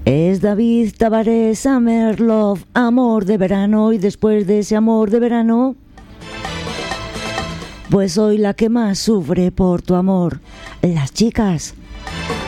Es David Tavares, Summer Love, amor de verano, y después de ese amor de verano, pues soy la que más sufre por tu amor. Las chicas.